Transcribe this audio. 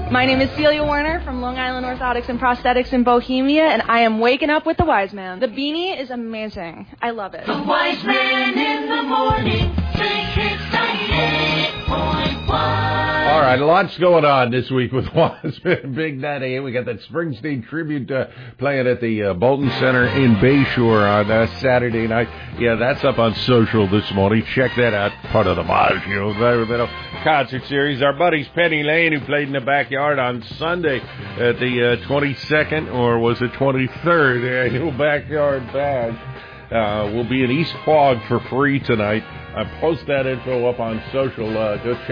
My name is Celia Warner from Long Island Orthotics and Prosthetics in Bohemia, and I am waking up with the Wise Man. The beanie is amazing. I love it. The Wise Man in the morning. All right, lots going on this week with Wiseman Big 98. We got that Springsteen tribute playing at the Bolton Center in Bayshore on Saturday night. Yeah, that's up on social this morning. Check that out. Part of the Maggio concert series. Our buddies Penny Lane, who played in the backyard on Sunday at the 22nd, or was it 23rd annual Backyard Bash, will be in East Quogue for free tonight. I post that info up on social. Go check